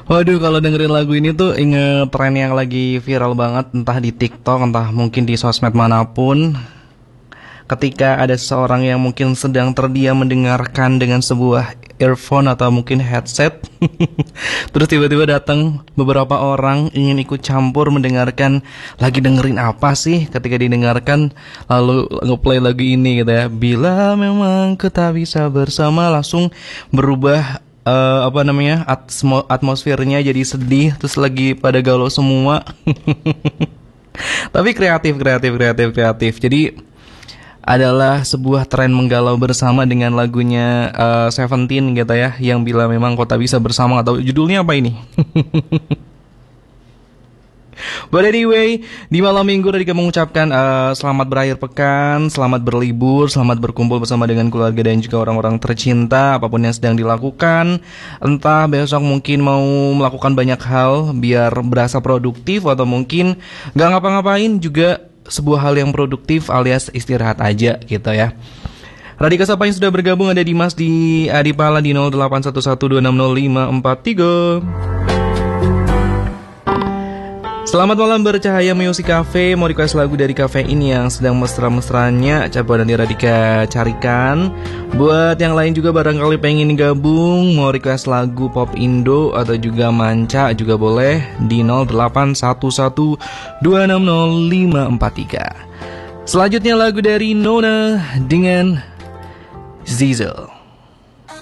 Waduh, kalau dengerin lagu ini tuh inget tren yang lagi viral banget, entah di TikTok, entah mungkin di sosmed manapun. Ketika ada seseorang yang mungkin sedang terdiam mendengarkan dengan sebuah earphone atau mungkin headset, terus tiba-tiba datang beberapa orang ingin ikut campur mendengarkan lagi dengerin apa sih. Ketika didengarkan lalu ngeplay lagu ini gitu ya, bila memang kita bisa bersama, langsung berubah atmosfernya jadi sedih, terus lagi pada galau semua. Tapi kreatif. Jadi adalah sebuah tren menggalau bersama dengan lagunya Seventeen gitu ya, yang bila memang kota bisa bersama, atau judulnya apa ini? But anyway, di malam minggu tadi kami mengucapkan selamat berakhir pekan, selamat berlibur, selamat berkumpul bersama dengan keluarga dan juga orang-orang tercinta, apapun yang sedang dilakukan. Entah besok mungkin mau melakukan banyak hal biar berasa produktif, atau mungkin gak ngapa-ngapain juga sebuah hal yang produktif alias istirahat aja gitu ya. Radika Sapa yang sudah bergabung, ada Dimas di Adipala di 0811260543. Selamat malam bercahaya Music Cafe. Mau request lagu dari cafe ini yang sedang mesra-mesranya, coba nanti Radika carikan. Buat yang lain juga barangkali pengen gabung, mau request lagu pop Indo atau juga manca juga boleh di 0811260543. Selanjutnya lagu dari Nona dengan Zizel.